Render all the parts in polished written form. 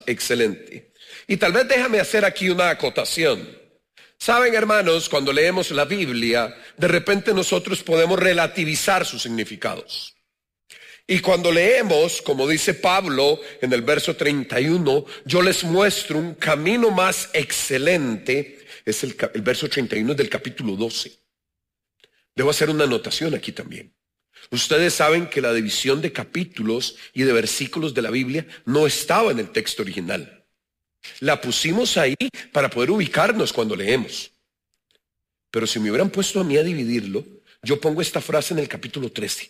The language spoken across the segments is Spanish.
excelente. Y tal vez déjame hacer aquí una acotación. Saben, hermanos, cuando leemos la Biblia, de repente nosotros podemos relativizar sus significados. Y cuando leemos, como dice Pablo en el verso 31, yo les muestro un camino más excelente, es el verso 31 del capítulo 12. Debo hacer una anotación aquí también. Ustedes saben que la división de capítulos y de versículos de la Biblia no estaba en el texto original. La pusimos ahí para poder ubicarnos cuando leemos. Pero si me hubieran puesto a mí a dividirlo, yo pongo esta frase en el capítulo 13.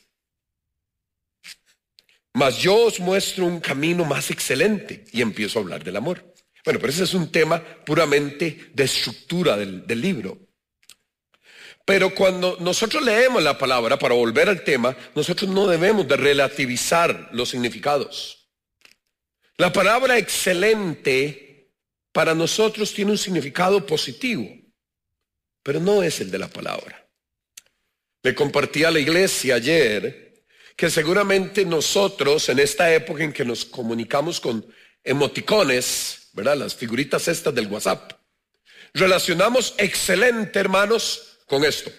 Mas yo os muestro un camino más excelente, y empiezo a hablar del amor. Bueno, pero ese es un tema puramente de estructura del libro. Pero cuando nosotros leemos la palabra, para volver al tema, nosotros no debemos de relativizar los significados. La palabra excelente para nosotros tiene un significado positivo, pero no es el de la palabra. Le compartí a la iglesia ayer que seguramente nosotros en esta época en que nos comunicamos con emoticones, ¿verdad? Las figuritas estas del WhatsApp, relacionamos excelente, hermanos, con esto.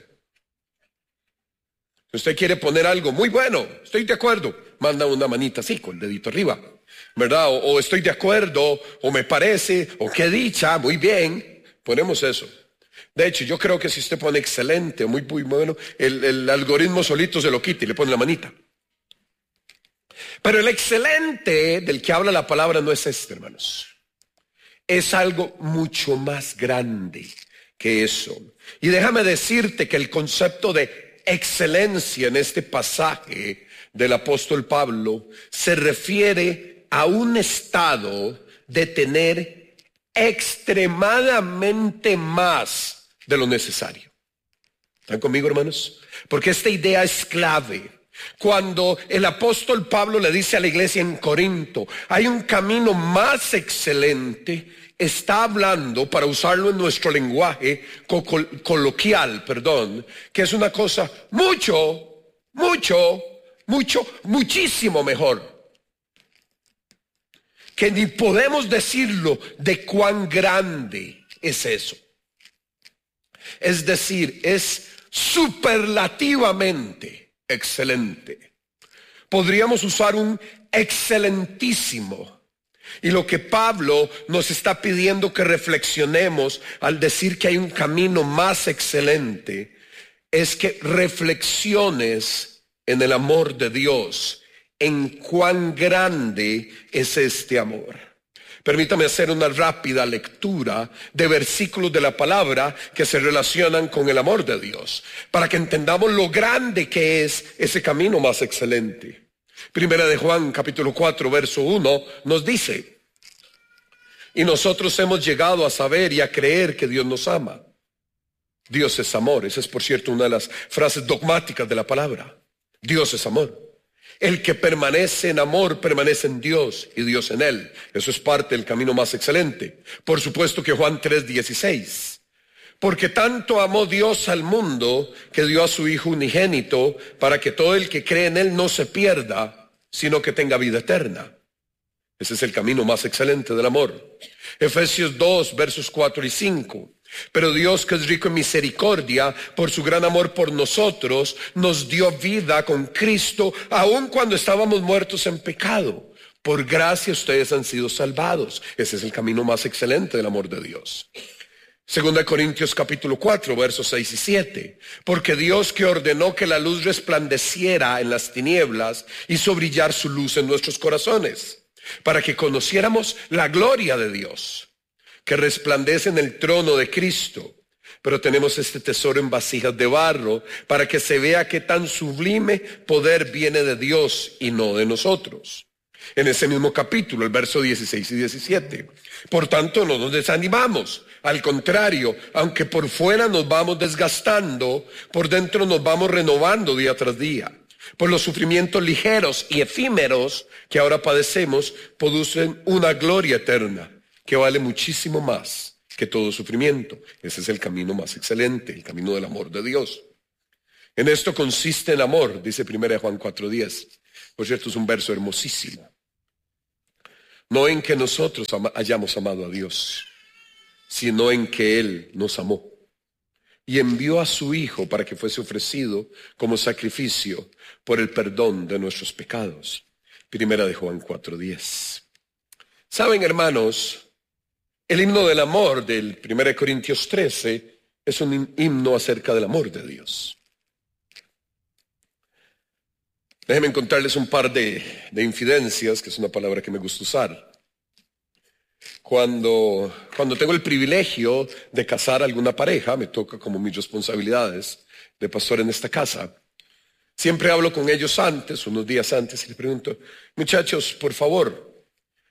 Si usted quiere poner algo muy bueno, estoy de acuerdo, manda una manita así con el dedito arriba, ¿verdad? O estoy de acuerdo, o me parece, o qué dicha, muy bien, ponemos eso. De hecho, yo creo que si usted pone excelente, muy bueno, el algoritmo solito se lo quita y le pone la manita. Pero el excelente del que habla la palabra no es este, hermanos. Es algo mucho más grande que eso. Y déjame decirte que el concepto de excelencia en este pasaje del apóstol Pablo se refiere a un estado de tener extremadamente más de lo necesario. ¿Están conmigo, hermanos? Porque esta idea es clave. Cuando el apóstol Pablo le dice a la iglesia en Corinto, hay un camino más excelente, está hablando, para usarlo en nuestro lenguaje coloquial, que es una cosa muchísimo mejor. Que ni podemos decirlo de cuán grande es eso. Es decir, es superlativamente excelente. Podríamos usar un excelentísimo. Y lo que Pablo nos está pidiendo que reflexionemos al decir que hay un camino más excelente es que reflexiones en el amor de Dios, en cuán grande es este amor. Permítame hacer una rápida lectura de versículos de la palabra que se relacionan con el amor de Dios, para que entendamos lo grande que es ese camino más excelente. Primera de Juan, capítulo 4, verso 1, nos dice: y nosotros hemos llegado a saber y a creer que Dios nos ama. Dios es amor. Esa es, por cierto, una de las frases dogmáticas de la palabra. Dios es amor. El que permanece en amor permanece en Dios y Dios en él. Eso es parte del camino más excelente. Por supuesto que Juan 3:16. Porque tanto amó Dios al mundo que dio a su Hijo unigénito para que todo el que cree en él no se pierda, sino que tenga vida eterna. Ese es el camino más excelente del amor. Efesios 2, versos 4 y 5. Pero Dios, que es rico en misericordia, por su gran amor por nosotros, nos dio vida con Cristo, aun cuando estábamos muertos en pecado. Por gracia ustedes han sido salvados. Ese es el camino más excelente del amor de Dios. Segunda de Corintios capítulo 4, versos 6 y 7. Porque Dios, que ordenó que la luz resplandeciera en las tinieblas, hizo brillar su luz en nuestros corazones, para que conociéramos la gloria de Dios, que resplandece en el trono de Cristo. Pero tenemos este tesoro en vasijas de barro, para que se vea que tan sublime poder viene de Dios y no de nosotros. En ese mismo capítulo, el verso 16 y 17. Por tanto, no nos desanimamos. Al contrario, aunque por fuera nos vamos desgastando, por dentro nos vamos renovando día tras día. Pues los sufrimientos ligeros y efímeros que ahora padecemos producen una gloria eterna que vale muchísimo más que todo sufrimiento. Ese es el camino más excelente, el camino del amor de Dios. En esto consiste el amor, dice 1 Juan 4:10. Por cierto, es un verso hermosísimo. no en que nosotros hayamos amado a Dios, sino en que Él nos amó y envió a su Hijo para que fuese ofrecido como sacrificio por el perdón de nuestros pecados. Primera de Juan 4:10. Saben, hermanos, el himno del amor del 1 Corintios 13 es un himno acerca del amor de Dios. Déjenme contarles un par de infidencias, que es una palabra que me gusta usar. Cuando tengo el privilegio de casar a alguna pareja, me toca como mis responsabilidades de pastor en esta casa. Siempre hablo con ellos antes, unos días antes, y les pregunto: muchachos, por favor,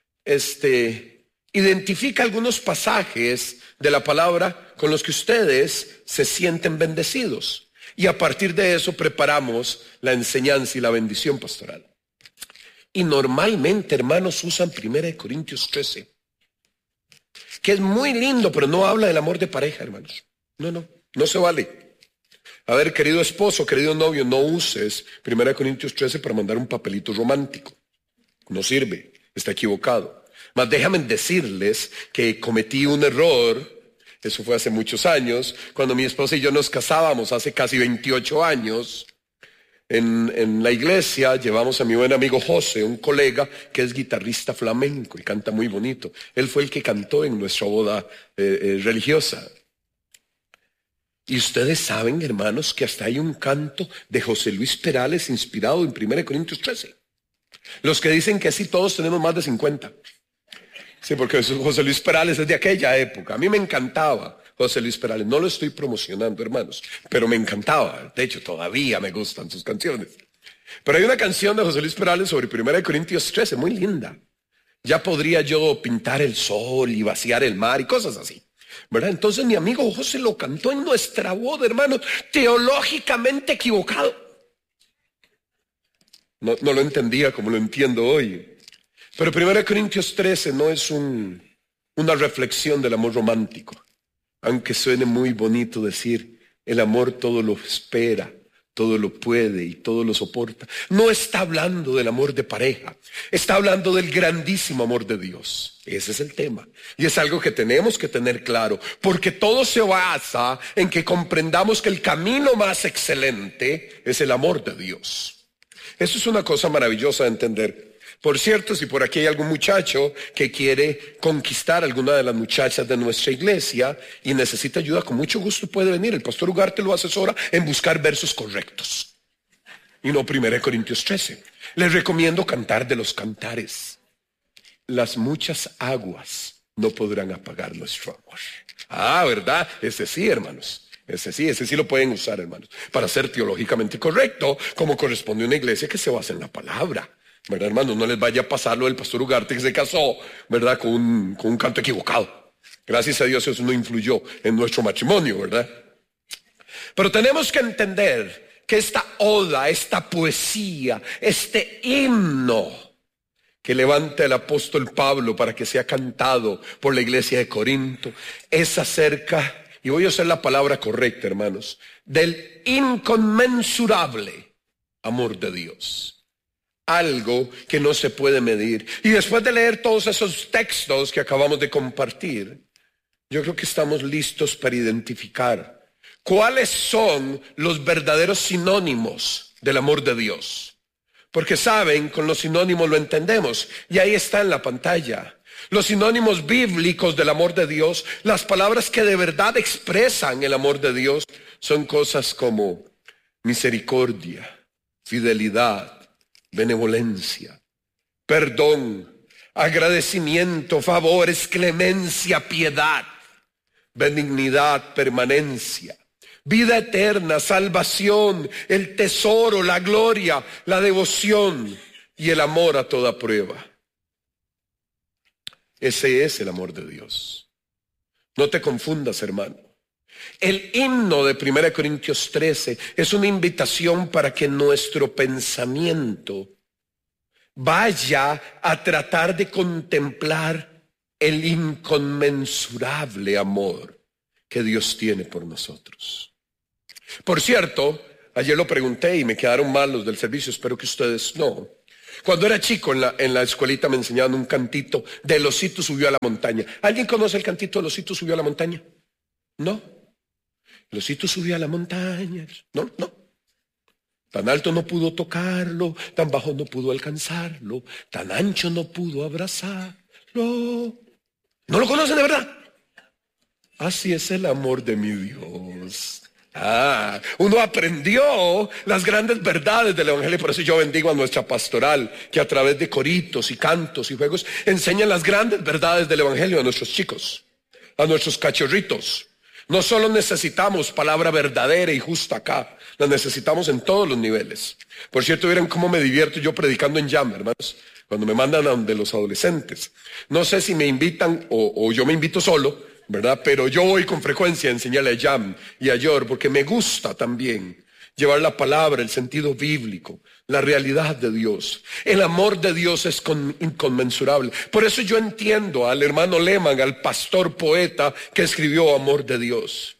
identifica algunos pasajes de la palabra con los que ustedes se sienten bendecidos. Y a partir de eso preparamos la enseñanza y la bendición pastoral. Y normalmente, hermanos, usan 1 Corintios 13, que es muy lindo, pero no habla del amor de pareja, hermanos. No se vale. A ver, querido esposo, querido novio, no uses 1 Corintios 13 para mandar un papelito romántico. No sirve, está equivocado. Mas déjame decirles que cometí un error. Eso fue hace muchos años, cuando mi esposa y yo nos casábamos hace casi 28 años. En la iglesia llevamos a mi buen amigo José, un colega que es guitarrista flamenco y canta muy bonito. Él fue el que cantó en nuestra boda religiosa. Y ustedes saben, hermanos, que hasta hay un canto de José Luis Perales inspirado en 1 Corintios 13. Los que dicen que sí, todos tenemos más de 50. Sí, porque José Luis Perales es de aquella época. A mí me encantaba José Luis Perales. No lo estoy promocionando, hermanos, pero me encantaba. De hecho, todavía me gustan sus canciones. Pero hay una canción de José Luis Perales sobre 1 Corintios 13, muy linda. Ya podría yo pintar el sol y vaciar el mar y cosas así, ¿verdad? Entonces mi amigo José lo cantó en nuestra boda, hermanos, teológicamente equivocado. No lo entendía como lo entiendo hoy. Pero 1 Corintios 13 no es una reflexión del amor romántico, aunque suene muy bonito decir: el amor todo lo espera, todo lo puede y todo lo soporta. No está hablando del amor de pareja, está hablando del grandísimo amor de Dios. Ese es el tema, y es algo que tenemos que tener claro, porque todo se basa en que comprendamos que el camino más excelente es el amor de Dios. Eso es una cosa maravillosa de entender. Por cierto, si por aquí hay algún muchacho que quiere conquistar a alguna de las muchachas de nuestra iglesia y necesita ayuda, con mucho gusto puede venir. El pastor Ugarte lo asesora en buscar versos correctos y no 1 Corintios 13. Les recomiendo Cantar de los Cantares. Las muchas aguas no podrán apagar nuestro amor. Ah, ¿verdad? Ese sí, hermanos. Ese sí lo pueden usar, hermanos, para ser teológicamente correcto, como corresponde a una iglesia que se basa en la palabra. ¿Verdad, hermanos? No les vaya a pasar lo del pastor Ugarte que se casó, ¿verdad?, con un canto equivocado. Gracias a Dios eso no influyó en nuestro matrimonio, ¿verdad? Pero tenemos que entender que esta oda, esta poesía, este himno que levanta el apóstol Pablo para que sea cantado por la iglesia de Corinto, es acerca, y voy a usar la palabra correcta, hermanos, del inconmensurable amor de Dios. Algo que no se puede medir. Y después de leer todos esos textos que acabamos de compartir, yo creo que estamos listos para identificar cuáles son los verdaderos sinónimos del amor de Dios. Porque saben, con los sinónimos lo entendemos, y ahí está en la pantalla. Los sinónimos bíblicos del amor de Dios, las palabras que de verdad expresan el amor de Dios, son cosas como misericordia, fidelidad, benevolencia, perdón, agradecimiento, favores, clemencia, piedad, benignidad, permanencia, vida eterna, salvación, el tesoro, la gloria, la devoción y el amor a toda prueba. Ese es el amor de Dios. No te confundas, hermano. El himno de 1 Corintios 13 es una invitación para que nuestro pensamiento vaya a tratar de contemplar el inconmensurable amor que Dios tiene por nosotros. Por cierto, ayer lo pregunté y me quedaron mal los del servicio, espero que ustedes no. Cuando era chico en la escuelita me enseñaban un cantito de El osito subió a la montaña. ¿Alguien conoce el cantito El osito subió a la montaña? No. El osito subió a la montaña. No. Tan alto no pudo tocarlo, tan bajo no pudo alcanzarlo, tan ancho no pudo abrazarlo. ¿No lo conocen de verdad? Así es el amor de mi Dios. Uno aprendió las grandes verdades del Evangelio. Por eso yo bendigo a nuestra pastoral, que a través de coritos y cantos y juegos enseñan las grandes verdades del Evangelio a nuestros chicos, a nuestros cachorritos. No solo necesitamos palabra verdadera y justa acá, la necesitamos en todos los niveles. Por cierto, vieron cómo me divierto yo predicando en Jam, hermanos, cuando me mandan a donde los adolescentes. No sé si me invitan o yo me invito solo, ¿verdad? Pero yo voy con frecuencia a enseñarle a Jam y a Yor, porque me gusta también llevar la palabra, el sentido bíblico, la realidad de Dios. El amor de Dios es inconmensurable. Por eso yo entiendo al hermano Lehman, al pastor poeta que escribió Amor de Dios.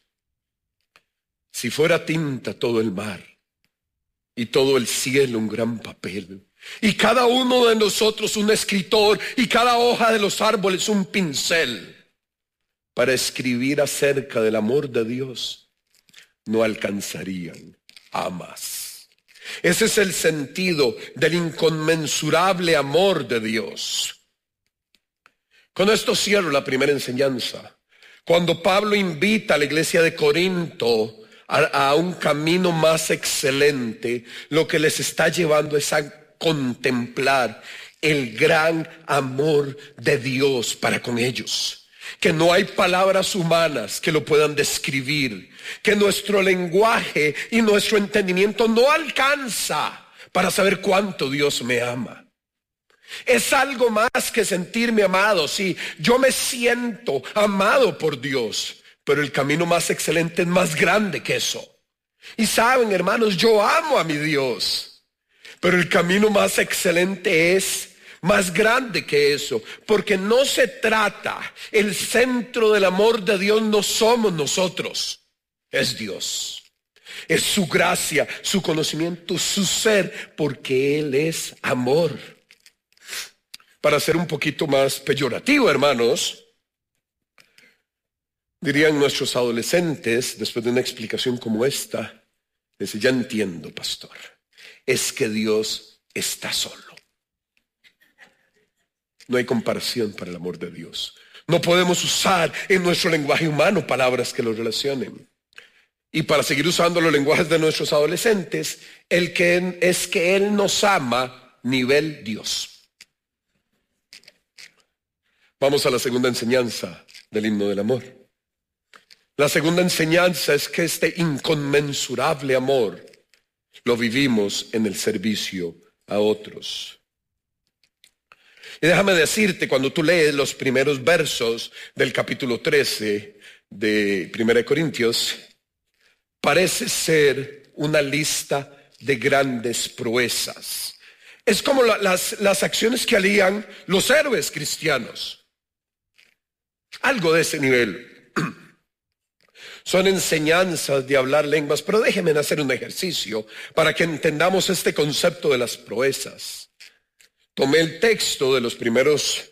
Si fuera tinta todo el mar y todo el cielo un gran papel, y cada uno de nosotros un escritor, y cada hoja de los árboles un pincel, para escribir acerca del amor de Dios, no alcanzarían jamás. Ese es el sentido del inconmensurable amor de Dios. Con esto cierro la primera enseñanza. Cuando Pablo invita a la iglesia de Corinto a un camino más excelente, lo que les está llevando es a contemplar el gran amor de Dios para con ellos. Que no hay palabras humanas que lo puedan describir, que nuestro lenguaje y nuestro entendimiento no alcanza para saber cuánto Dios me ama. Es algo más que sentirme amado. Sí, yo me siento amado por Dios, pero el camino más excelente es más grande que eso. Y saben, hermanos, yo amo a mi Dios, pero el camino más excelente es más grande que eso, porque no se trata, el centro del amor de Dios no somos nosotros, es Dios. Es su gracia, su conocimiento, su ser, porque Él es amor. Para ser un poquito más peyorativo, hermanos, dirían nuestros adolescentes, después de una explicación como esta, dice, ya entiendo, pastor, es que Dios está solo. No hay comparación para el amor de Dios. No podemos usar en nuestro lenguaje humano palabras que lo relacionen. Y para seguir usando los lenguajes de nuestros adolescentes, es que Él nos ama nivel Dios. Vamos a la segunda enseñanza del himno del amor. La segunda enseñanza es que este inconmensurable amor lo vivimos en el servicio a otros. Y déjame decirte, cuando tú lees los primeros versos del capítulo 13 de 1 Corintios, parece ser una lista de grandes proezas. Es como las acciones que harían los héroes cristianos. Algo de ese nivel. Son enseñanzas de hablar lenguas, pero déjenme hacer un ejercicio para que entendamos este concepto de las proezas. Tomé el texto de los primeros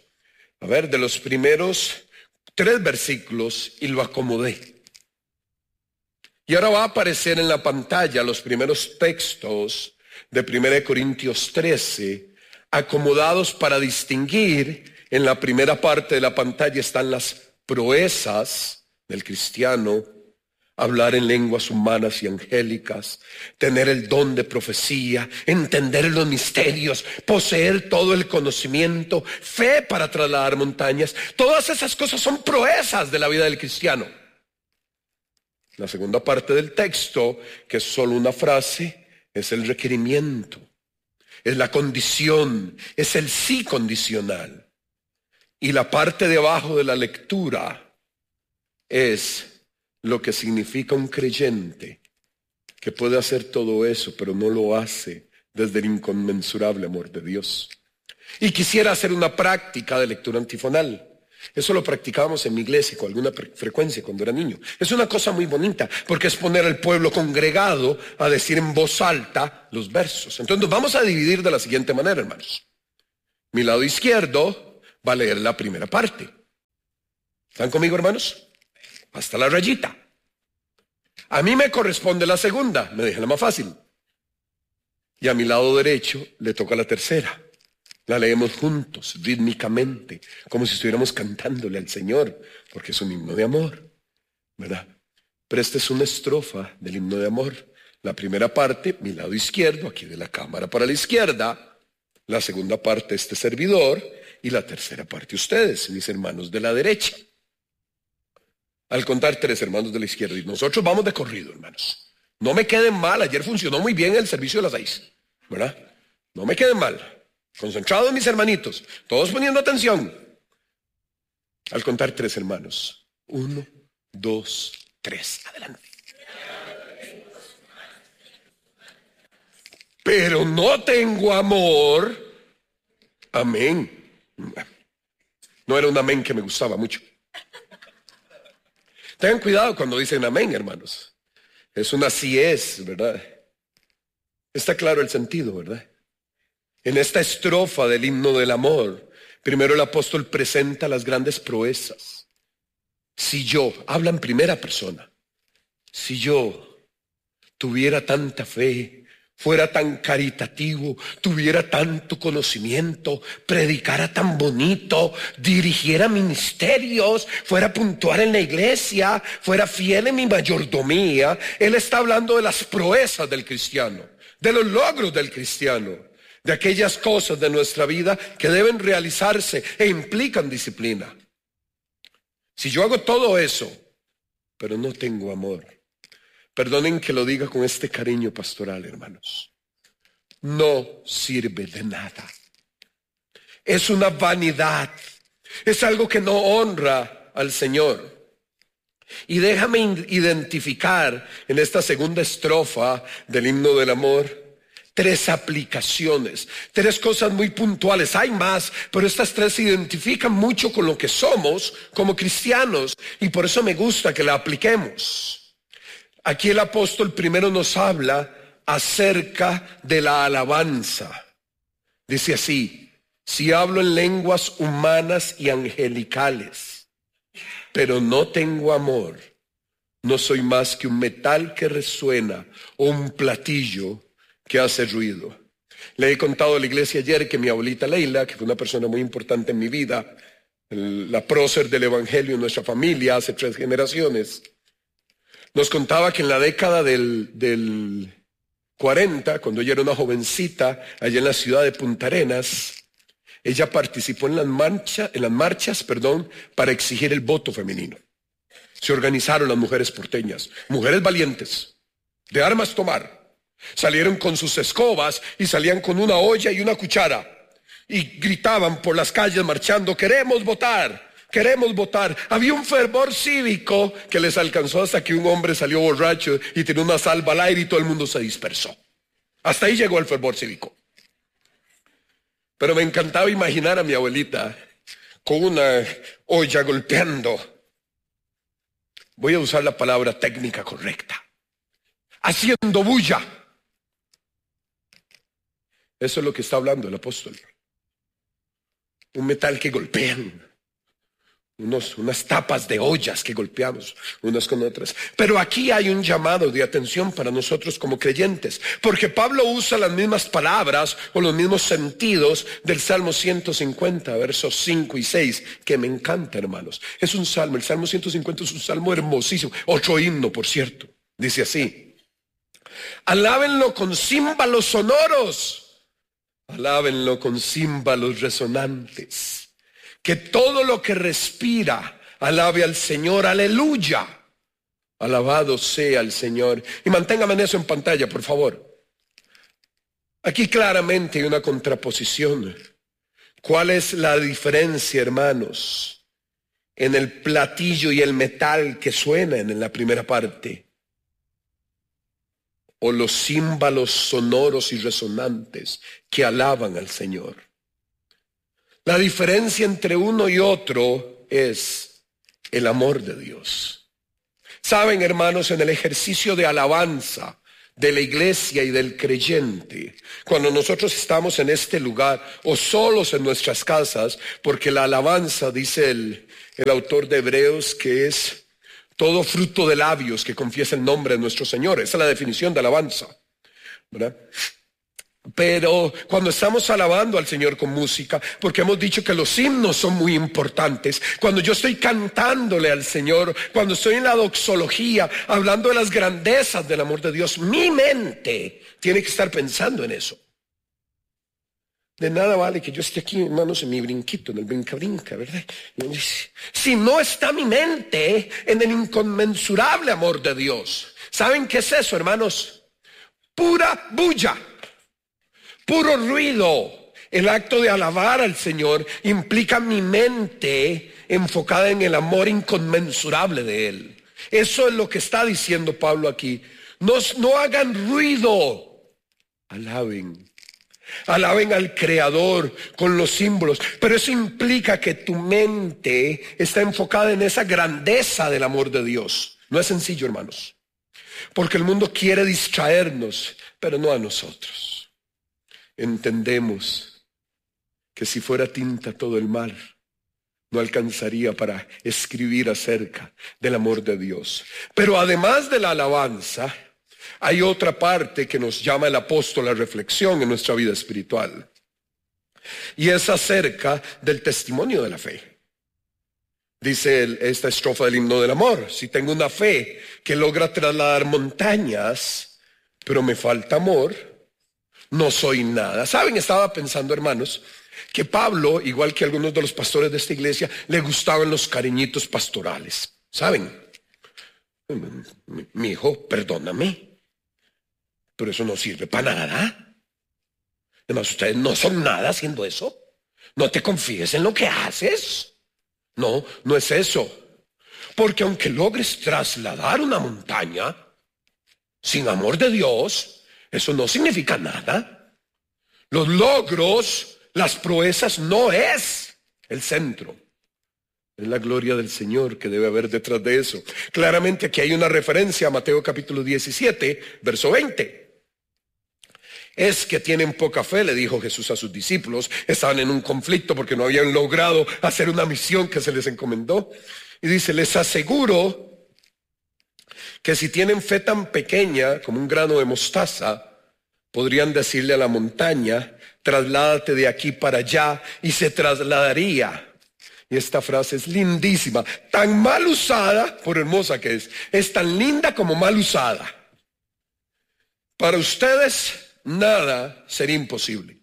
3 versículos y lo acomodé. Y ahora va a aparecer en la pantalla los primeros textos de 1 Corintios 13, acomodados para distinguir. En la primera parte de la pantalla están las proezas del cristiano: hablar en lenguas humanas y angélicas, tener el don de profecía, entender los misterios, poseer todo el conocimiento, fe para trasladar montañas. Todas esas cosas son proezas de la vida del cristiano. La segunda parte del texto, que es solo una frase, es el requerimiento, es la condición, es el sí condicional. Y la parte de abajo de la lectura es lo que significa un creyente que puede hacer todo eso, pero no lo hace desde el inconmensurable amor de Dios. Y quisiera hacer una práctica de lectura antifonal. Eso lo practicábamos en mi iglesia con alguna frecuencia cuando era niño. Es una cosa muy bonita porque es poner al pueblo congregado a decir en voz alta los versos. Entonces nos vamos a dividir de la siguiente manera, hermanos. Mi lado izquierdo va a leer la primera parte. ¿Están conmigo, hermanos? Hasta la rayita. A mí me corresponde la segunda, me deja la más fácil. Y a mi lado derecho le toca la tercera. La leemos juntos, rítmicamente, como si estuviéramos cantándole al Señor, porque es un himno de amor, ¿verdad? Pero esta es una estrofa del himno de amor. La primera parte, mi lado izquierdo, aquí de la cámara para la izquierda. La segunda parte, este servidor. Y la tercera parte, ustedes, mis hermanos de la derecha. Al contar 3, hermanos de la izquierda. Y nosotros vamos de corrido, hermanos. No me queden mal, ayer funcionó muy bien el servicio de las 6, ¿verdad? No me queden mal. Concentrados mis hermanitos, todos poniendo atención. Al contar 3, hermanos. 1, 2, 3. Adelante. Pero no tengo amor. Amén. No era un amén que me gustaba mucho. Tengan cuidado cuando dicen amén, hermanos. Es una así es, ¿verdad? Está claro el sentido, ¿verdad? En esta estrofa del himno del amor, primero el apóstol presenta las grandes proezas. Si yo, habla en primera persona, si yo tuviera tanta fe, fuera tan caritativo, tuviera tanto conocimiento, predicara tan bonito, dirigiera ministerios, fuera puntual en la iglesia, fuera fiel en mi mayordomía. Él está hablando de las proezas del cristiano, de los logros del cristiano, de aquellas cosas de nuestra vida que deben realizarse e implican disciplina. Si yo hago todo eso, pero no tengo amor, perdonen que lo diga con este cariño pastoral, hermanos, no sirve de nada. Es una vanidad, es algo que no honra al Señor. Y déjame identificar en esta segunda estrofa del himno del amor 3 aplicaciones, 3 cosas muy puntuales. Hay más, pero estas 3 se identifican mucho con lo que somos como cristianos y por eso me gusta que la apliquemos. Aquí el apóstol primero nos habla acerca de la alabanza. Dice así: si hablo en lenguas humanas y angelicales, pero no tengo amor, no soy más que un metal que resuena o un platillo que hace ruido. Le he contado a la iglesia ayer que mi abuelita Leila, que fue una persona muy importante en mi vida, la prócer del evangelio en nuestra familia hace 3 generaciones, nos contaba que en la década del 40, cuando ella era una jovencita allá en la ciudad de Punta Arenas, ella participó en las marchas, para exigir el voto femenino. Se organizaron las mujeres porteñas, mujeres valientes, de armas tomar. Salieron con sus escobas y salían con una olla y una cuchara y gritaban por las calles marchando: queremos votar, queremos votar. Había un fervor cívico que les alcanzó hasta que un hombre salió borracho y tiró una salva al aire y todo el mundo se dispersó. Hasta ahí llegó el fervor cívico. Pero me encantaba imaginar a mi abuelita con una olla golpeando. Voy a usar la palabra técnica correcta. Haciendo bulla. Eso es lo que está hablando el apóstol. Un metal que golpean. Unas tapas de ollas que golpeamos unas con otras. Pero aquí hay un llamado de atención para nosotros como creyentes, porque Pablo usa las mismas palabras o los mismos sentidos del Salmo 150, versos 5 y 6, que me encanta, hermanos. Es un salmo, el Salmo 150 es un salmo hermosísimo. Otro himno, por cierto. Dice así: alábenlo con címbalos sonoros. Alábenlo con címbalos resonantes. Que todo lo que respira alabe al Señor. Aleluya. Alabado sea el Señor. Y manténgame en eso en pantalla, por favor. Aquí claramente hay una contraposición. ¿Cuál es la diferencia, hermanos, en el platillo y el metal que suenan en la primera parte? O los címbalos sonoros y resonantes que alaban al Señor. La diferencia entre uno y otro es el amor de Dios. Saben, hermanos, en el ejercicio de alabanza de la iglesia y del creyente, cuando nosotros estamos en este lugar o solos en nuestras casas, porque la alabanza, dice el autor de Hebreos, que es todo fruto de labios que confiesa el nombre de nuestro Señor. Esa es la definición de alabanza, ¿verdad? Pero cuando estamos alabando al Señor con música, porque hemos dicho que los himnos son muy importantes, cuando yo estoy cantándole al Señor, cuando estoy en la doxología, hablando de las grandezas del amor de Dios, mi mente tiene que estar pensando en eso. De nada vale que yo esté aquí, hermanos, en mi brinquito, en el brinca-brinca, ¿verdad? Si no está mi mente en el inconmensurable amor de Dios. ¿Saben qué es eso, hermanos? Pura bulla. Puro ruido. El acto de alabar al Señor implica mi mente enfocada en el amor inconmensurable de Él. Eso es lo que está diciendo Pablo aquí. No hagan ruido. Alaben. Alaben al Creador con los símbolos. Pero eso implica que tu mente está enfocada en esa grandeza del amor de Dios. No es sencillo, hermanos. Porque el mundo quiere distraernos, pero no a nosotros. Entendemos que si fuera tinta todo el mar, no alcanzaría para escribir acerca del amor de Dios. Pero además de la alabanza, hay otra parte que nos llama el apóstol a reflexión en nuestra vida espiritual. Y es acerca del testimonio de la fe. Dice esta estrofa del himno del amor: si tengo una fe que logra trasladar montañas, pero me falta amor, no soy nada. ¿Saben? Estaba pensando, hermanos, que Pablo, igual que algunos de los pastores de esta iglesia, le gustaban los cariñitos pastorales. ¿Saben? Mi hijo, perdóname, pero eso no sirve para nada. Además, ustedes no son nada haciendo eso. No te confíes en lo que haces. No, no es eso. Porque aunque logres trasladar una montaña, sin amor de Dios, eso no significa nada. Los logros, las proezas no es el centro. Es la gloria del Señor que debe haber detrás de eso. Claramente aquí hay una referencia a Mateo capítulo 17, verso 20. Es que tienen poca fe, le dijo Jesús a sus discípulos. Estaban en un conflicto porque no habían logrado hacer una misión que se les encomendó. Y dice: les aseguro que si tienen fe tan pequeña como un grano de mostaza, podrían decirle a la montaña: trasládate de aquí para allá, y se trasladaría. Y esta frase es lindísima, tan mal usada, por hermosa que es tan linda como mal usada. Para ustedes nada sería imposible.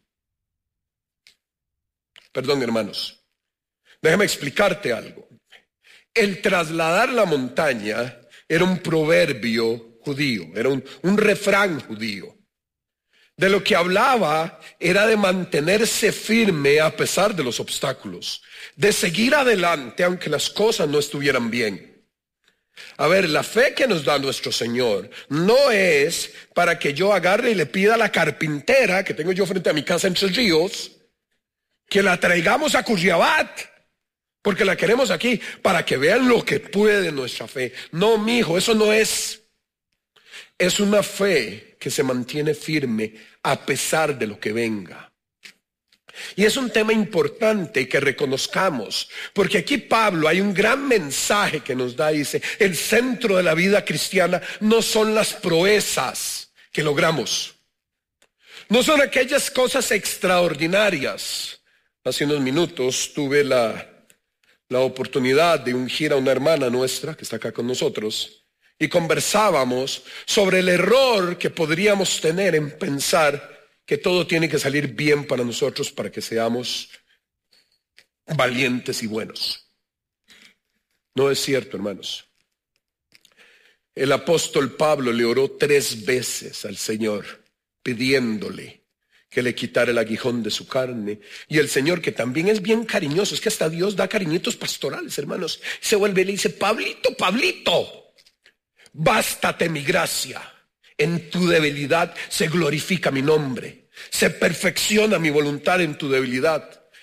Perdón, hermanos, déjame explicarte algo. El trasladar la montaña era un proverbio judío, era un refrán judío. De lo que hablaba era de mantenerse firme a pesar de los obstáculos, de seguir adelante aunque las cosas no estuvieran bien. A ver, la fe que nos da nuestro Señor no es para que yo agarre y le pida a la carpintera que tengo yo frente a mi casa en Tres Ríos que la traigamos a Curriabat, porque la queremos aquí, para que vean lo que puede nuestra fe. No, mi hijo, eso no es. Es una fe que se mantiene firme a pesar de lo que venga. Y es un tema importante que reconozcamos, porque aquí Pablo hay un gran mensaje que nos da. Dice: el centro de la vida cristiana no son las proezas que logramos, no son aquellas cosas extraordinarias. Hace unos minutos tuve la oportunidad de ungir a una hermana nuestra que está acá con nosotros, y conversábamos sobre el error que podríamos tener en pensar que todo tiene que salir bien para nosotros para que seamos valientes y buenos. No es cierto, hermanos. El apóstol Pablo le oró 3 veces al Señor pidiéndole que le quitara el aguijón de su carne. Y el Señor, que también es bien cariñoso, es que hasta Dios da cariñitos pastorales, hermanos, se vuelve y le dice: Pablito, Pablito, bástate mi gracia, en tu debilidad se glorifica mi nombre, se perfecciona mi voluntad en tu debilidad.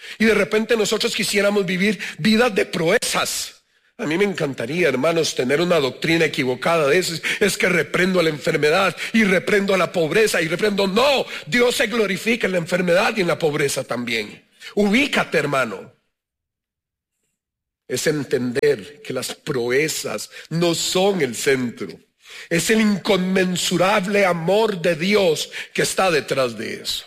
Y de repente nosotros quisiéramos vivir vidas de proezas. A mí me encantaría, hermanos, tener una doctrina equivocada de eso. Es que reprendo la enfermedad y reprendo la pobreza y reprendo. No, Dios se glorifica en la enfermedad y en la pobreza también. Ubícate, hermano. Es entender que las proezas no son el centro. Es el inconmensurable amor de Dios que está detrás de eso.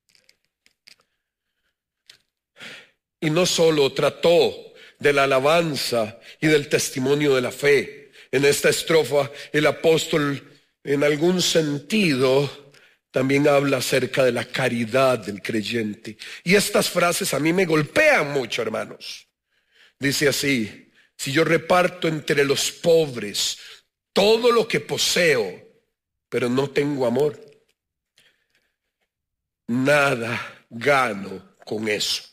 Y no solo trató de la alabanza y del testimonio de la fe. En esta estrofa el apóstol en algún sentido también habla acerca de la caridad del creyente. Y estas frases a mí me golpean mucho, hermanos. Dice así: si yo reparto entre los pobres todo lo que poseo, pero no tengo amor, nada gano con eso.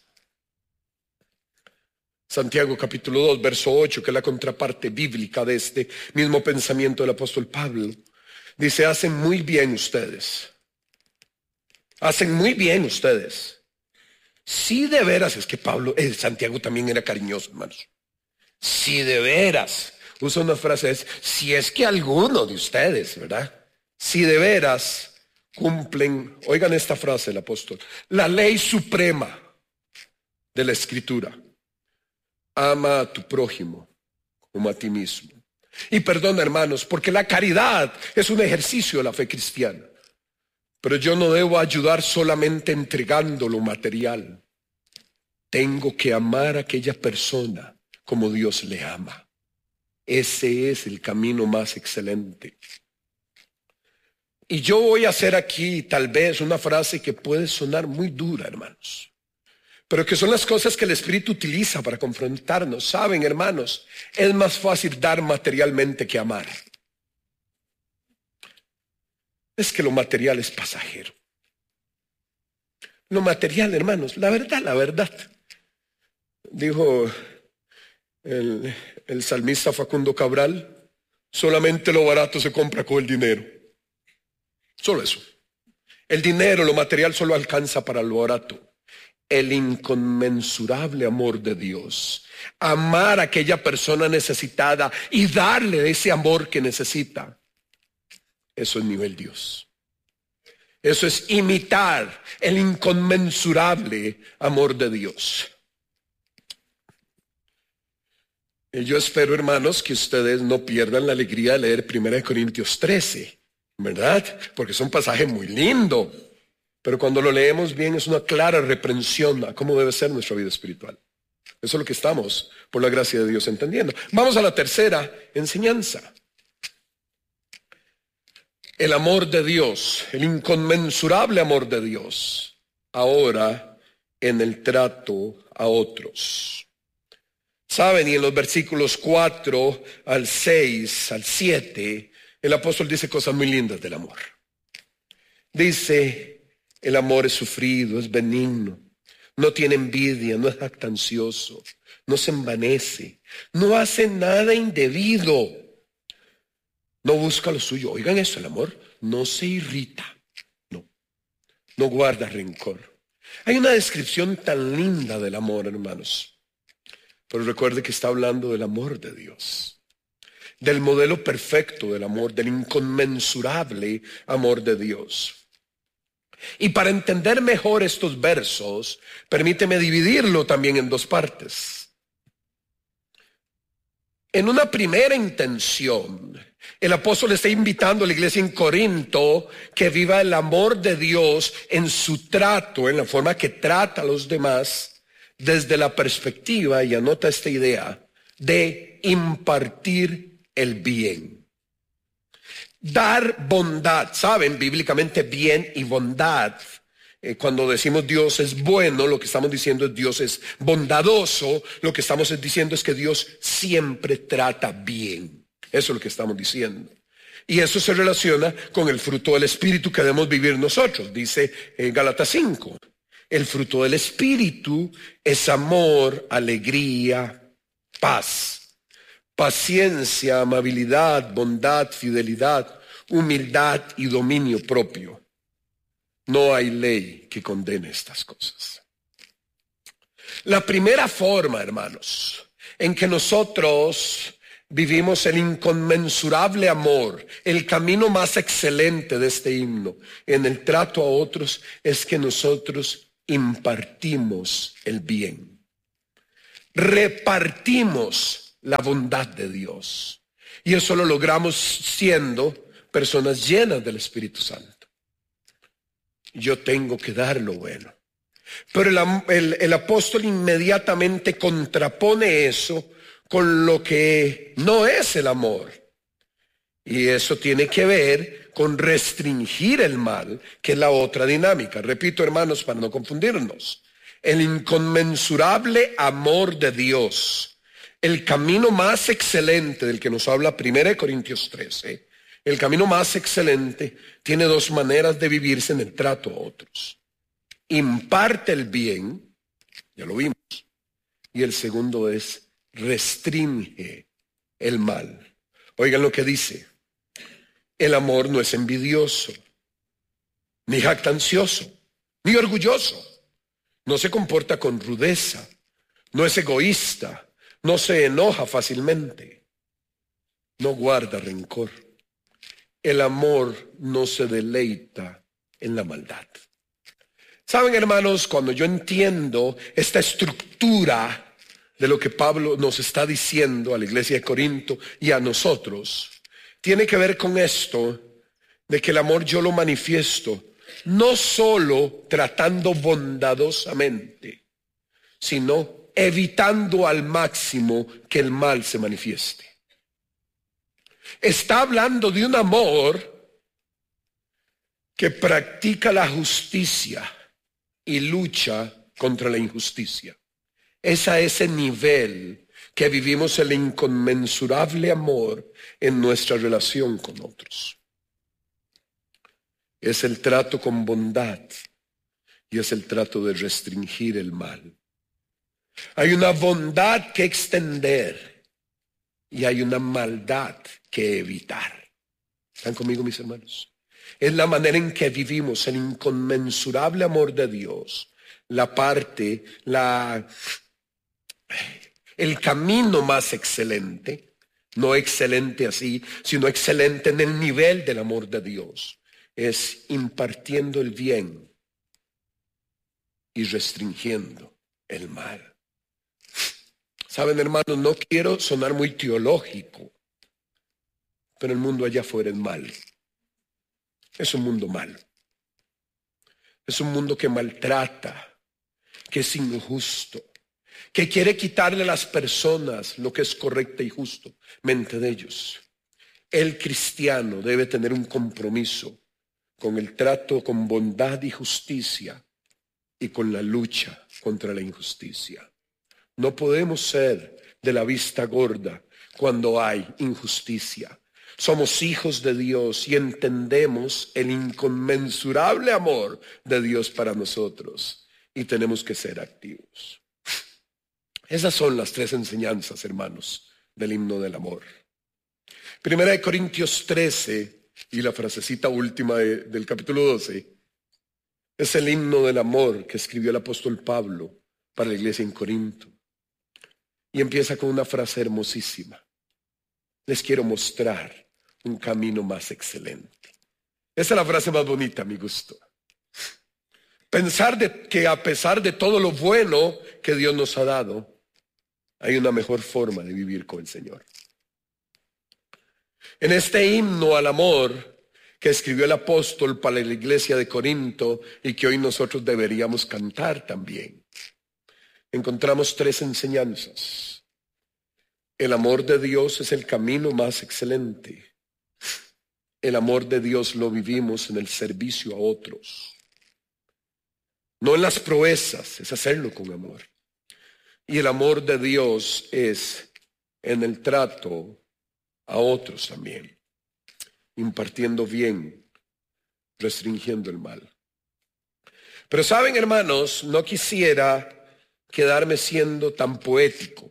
Santiago capítulo 2, verso 8, que es la contraparte bíblica de este mismo pensamiento del apóstol Pablo. Dice: hacen muy bien ustedes. Hacen muy bien ustedes. Si de veras, es que Santiago también era cariñoso, hermanos. Si de veras, usa una frase, si es que alguno de ustedes, ¿verdad? Si de veras cumplen, oigan esta frase del apóstol, la ley suprema de la Escritura. Ama a tu prójimo como a ti mismo. Y perdona, hermanos, porque la caridad es un ejercicio de la fe cristiana. Pero yo no debo ayudar solamente entregando lo material. Tengo que amar a aquella persona como Dios le ama. Ese es el camino más excelente. Y yo voy a hacer aquí tal vez una frase que puede sonar muy dura, hermanos, pero que son las cosas que el Espíritu utiliza para confrontarnos. Saben, hermanos, es más fácil dar materialmente que amar. Es que lo material es pasajero. Lo material, hermanos, la verdad. Dijo el salmista Facundo Cabral: solamente lo barato se compra con el dinero. Solo eso. El dinero, lo material, solo alcanza para lo barato. El inconmensurable amor de Dios, amar a aquella persona necesitada y darle ese amor que necesita, eso es nivel Dios. Eso es imitar el inconmensurable amor de Dios. Y yo espero, hermanos, que ustedes no pierdan la alegría de leer 1 Corintios 13, ¿verdad? Porque es un pasaje muy lindo. Pero cuando lo leemos bien es una clara reprensión a cómo debe ser nuestra vida espiritual. Eso es lo que estamos, por la gracia de Dios, entendiendo. Vamos a la tercera enseñanza. El amor de Dios, el inconmensurable amor de Dios, ahora en el trato a otros. Saben, y en los versículos 4 al 6, al 7, el apóstol dice cosas muy lindas del amor. Dice: el amor es sufrido, es benigno, no tiene envidia, no es jactancioso, no se envanece, no hace nada indebido, no busca lo suyo. Oigan eso, el amor no se irrita, no guarda rencor. Hay una descripción tan linda del amor, hermanos, pero recuerde que está hablando del amor de Dios, del modelo perfecto del amor, del inconmensurable amor de Dios. Y para entender mejor estos versos, permíteme dividirlo también en dos partes. En una primera intención, el apóstol está invitando a la iglesia en Corinto que viva el amor de Dios en su trato, en la forma que trata a los demás, desde la perspectiva, y anota esta idea, de impartir el bien. Dar bondad, saben, bíblicamente bien y bondad. Cuando decimos Dios es bueno, lo que estamos diciendo es Dios es bondadoso. Lo que estamos diciendo es que Dios siempre trata bien. Eso es lo que estamos diciendo. Y eso se relaciona con el fruto del Espíritu que debemos vivir nosotros. Dice en Gálatas 5, el fruto del Espíritu es amor, alegría, paz, paciencia, amabilidad, bondad, fidelidad, humildad y dominio propio. No hay ley que condene estas cosas. La primera forma, hermanos, en que nosotros vivimos el inconmensurable amor, el camino más excelente de este himno en el trato a otros, es que nosotros impartimos el bien. Repartimos la bondad de Dios. Y eso lo logramos siendo personas llenas del Espíritu Santo. Yo tengo que dar lo bueno. Pero el apóstol inmediatamente contrapone eso con lo que no es el amor. Y eso tiene que ver con restringir el mal, que es la otra dinámica. Repito, hermanos, para no confundirnos. El inconmensurable amor de Dios, el camino más excelente del que nos habla 1 Corintios 13, el camino más excelente tiene dos maneras de vivirse en el trato a otros. Imparte el bien, ya lo vimos, y el segundo es restringe el mal. Oigan lo que dice: el amor no es envidioso, ni jactancioso, ni orgulloso. No se comporta con rudeza, no es egoísta, no se enoja fácilmente, no guarda rencor. El amor no se deleita en la maldad. Saben, hermanos, cuando yo entiendo esta estructura de lo que Pablo nos está diciendo a la iglesia de Corinto y a nosotros, tiene que ver con esto de que el amor yo lo manifiesto no solo tratando bondadosamente, sino evitando al máximo que el mal se manifieste. Está hablando de un amor que practica la justicia y lucha contra la injusticia. Es a ese nivel que vivimos el inconmensurable amor en nuestra relación con otros. Es el trato con bondad y es el trato de restringir el mal. Hay una bondad que extender y hay una maldad que evitar. ¿Están conmigo, mis hermanos? Es la manera en que vivimos el inconmensurable amor de Dios, el camino más excelente, no excelente así, sino excelente en el nivel del amor de Dios, es impartiendo el bien y restringiendo el mal. Saben, hermanos, no quiero sonar muy teológico, pero el mundo allá afuera es malo. Es un mundo malo. Es un mundo que maltrata, que es injusto, que quiere quitarle a las personas lo que es correcto y justo, mente de ellos. El cristiano debe tener un compromiso con el trato con bondad y justicia y con la lucha contra la injusticia. No podemos ser de la vista gorda cuando hay injusticia. Somos hijos de Dios y entendemos el inconmensurable amor de Dios para nosotros y tenemos que ser activos. Esas son las tres enseñanzas, hermanos, del himno del amor. 1 Corintios 13 y la frasecita última del capítulo 12 es el himno del amor que escribió el apóstol Pablo para la iglesia en Corinto. Y empieza con una frase hermosísima. Les quiero mostrar un camino más excelente. Esa es la frase más bonita a mi gusto. Pensar que a pesar de todo lo bueno que Dios nos ha dado, hay una mejor forma de vivir con el Señor. En este himno al amor que escribió el apóstol para la iglesia de Corinto y que hoy nosotros deberíamos cantar también, encontramos tres enseñanzas. El amor de Dios es el camino más excelente. El amor de Dios lo vivimos en el servicio a otros. No en las proezas, es hacerlo con amor. Y el amor de Dios es en el trato a otros también, impartiendo bien, restringiendo el mal. Pero saben, hermanos, no quisiera quedarme siendo tan poético,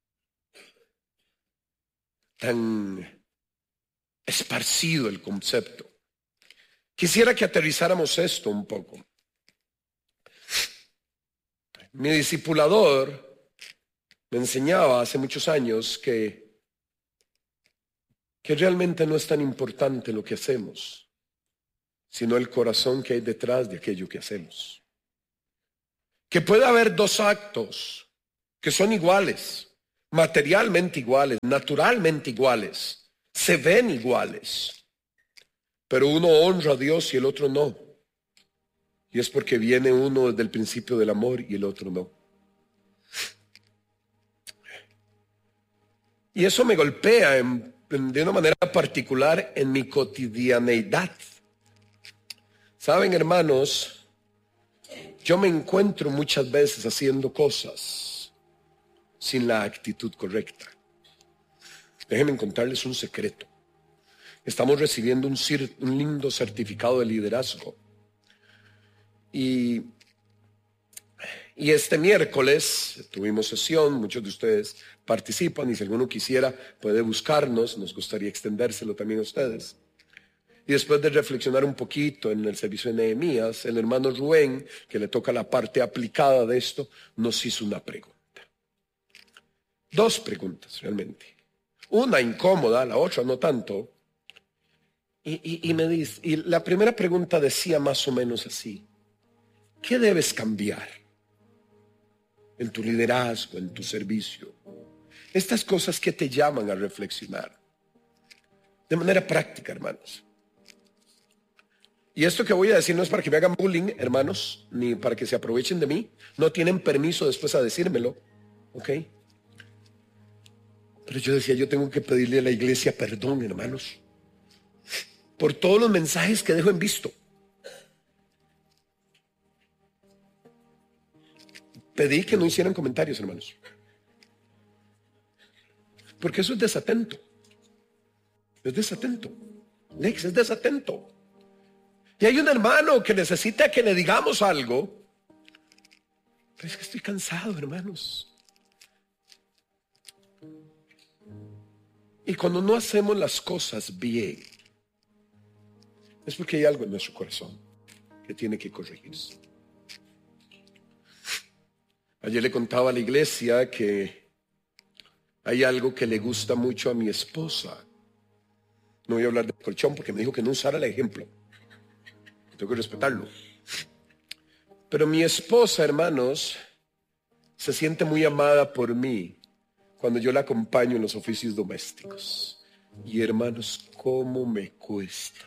tan esparcido el concepto. Quisiera que aterrizáramos esto un poco. Mi discipulador me enseñaba hace muchos años que realmente no es tan importante lo que hacemos, sino el corazón que hay detrás de aquello que hacemos. Que puede haber dos actos que son iguales, materialmente iguales, naturalmente iguales, se ven iguales, pero uno honra a Dios y el otro no. Y es porque viene uno desde el principio del amor y el otro no. Y eso me golpea de una manera particular en mi cotidianeidad. Saben, hermanos, yo me encuentro muchas veces haciendo cosas sin la actitud correcta. Déjenme contarles un secreto. Estamos recibiendo un lindo certificado de liderazgo. Y este miércoles tuvimos sesión, muchos de ustedes participan y si alguno quisiera puede buscarnos, nos gustaría extendérselo también a ustedes. Y después de reflexionar un poquito en el servicio de Nehemías, el hermano Rubén, que le toca la parte aplicada de esto, nos hizo una pregunta. Dos preguntas realmente. Una incómoda, la otra no tanto. Y me dice, y la primera pregunta decía más o menos así: ¿qué debes cambiar en tu liderazgo, en tu servicio? Estas cosas que te llaman a reflexionar. De manera práctica, hermanos. Y esto que voy a decir no es para que me hagan bullying, hermanos, ni para que se aprovechen de mí. No tienen permiso después a decírmelo, ¿ok? Pero yo decía, yo tengo que pedirle a la iglesia perdón, hermanos, por todos los mensajes que dejo en visto. Pedí que no hicieran comentarios, hermanos, porque eso es desatento. Es desatento. Lex, es desatento. Y hay un hermano que necesita que le digamos algo, pero es que estoy cansado, hermanos. Y cuando no hacemos las cosas bien, es porque hay algo en nuestro corazón que tiene que corregirse. Ayer le contaba a la iglesia que hay algo que le gusta mucho a mi esposa. No voy a hablar de colchón porque me dijo que no usara el ejemplo. Tengo que respetarlo. Pero mi esposa, hermanos, se siente muy amada por mí cuando yo la acompaño en los oficios domésticos. Y hermanos, ¿cómo me cuesta?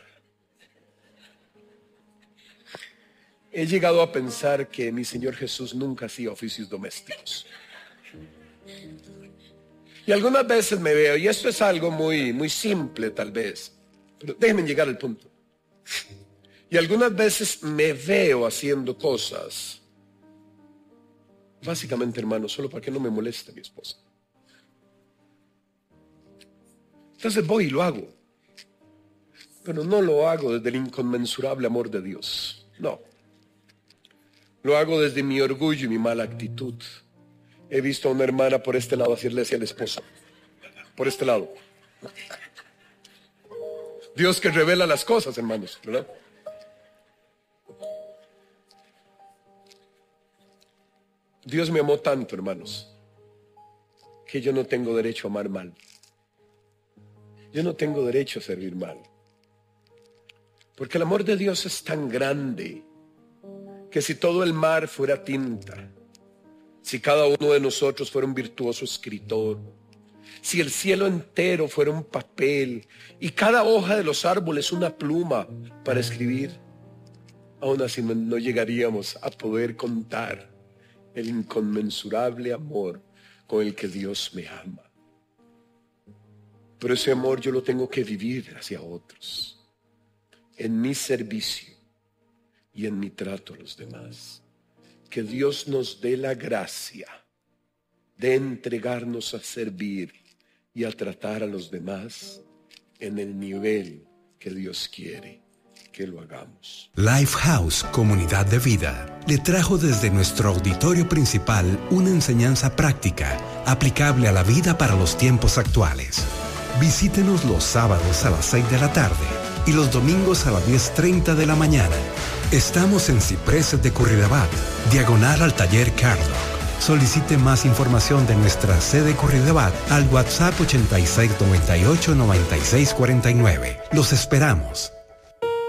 He llegado a pensar que mi Señor Jesús nunca hacía oficios domésticos. Y algunas veces me veo, y esto es algo muy, muy simple tal vez, pero déjenme llegar al punto. Y algunas veces me veo haciendo cosas, básicamente, hermano, solo para que no me moleste mi esposa. Entonces voy y lo hago, pero no lo hago desde el inconmensurable amor de Dios, no. Lo hago desde mi orgullo y mi mala actitud. He visto a una hermana por este lado hacerle hacia el esposo, por este lado. Dios que revela las cosas, hermanos, ¿verdad? Dios me amó tanto, hermanos, que yo no tengo derecho a amar mal. Yo no tengo derecho a servir mal. Porque el amor de Dios es tan grande que si todo el mar fuera tinta, si cada uno de nosotros fuera un virtuoso escritor, si el cielo entero fuera un papel y cada hoja de los árboles una pluma para escribir, aún así no llegaríamos a poder contar el inconmensurable amor con el que Dios me ama. Pero ese amor yo lo tengo que vivir hacia otros, en mi servicio y en mi trato a los demás. Que Dios nos dé la gracia de entregarnos a servir y a tratar a los demás en el nivel que Dios quiere que lo hagamos. Lifehouse Comunidad de Vida le trajo desde nuestro auditorio principal una enseñanza práctica aplicable a la vida para los tiempos actuales. Visítenos los sábados a las 6 de la tarde y los domingos a las 10:30 de la mañana. Estamos en Cipreses de Curridabat, diagonal al taller Cardoc. Solicite más información de nuestra sede Curridabat al WhatsApp 8698-9649. Los esperamos.